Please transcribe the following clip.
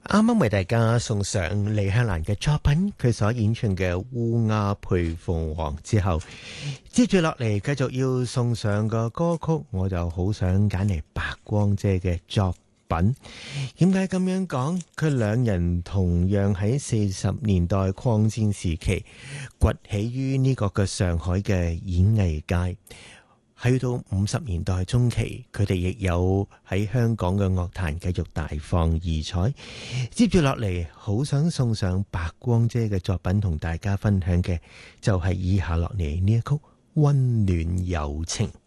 啱啱為大家送上李香蘭嘅作品，佢所演唱嘅《烏鴉配鳳凰》之後，接住落嚟繼續要送上個歌曲，我就好想揀嚟白光姐嘅作品。點解咁樣講？佢兩人同樣喺40年代抗戰時期崛起於呢個嘅上海嘅演藝界。去到50年代中期，佢哋亦有喺香港嘅樂壇繼續大放異彩。接住落嚟，好想送上白光姐嘅作品同大家分享嘅，就係以下落嚟呢一曲《溫暖友情》。